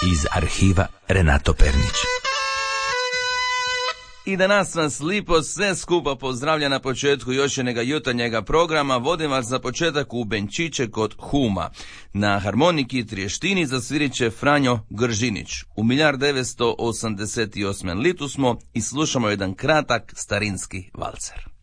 iz arhiva Renato Pernić. I danas vas lipo sve skupa pozdravlja na početku još jednoga jutarnjega programa. Vodim vas za početak u Benčiće kod Huma. Na harmoniki Triještini zasvirit će Franjo Gržinić. U 1988. litu smo i slušamo jedan kratak starinski valcer.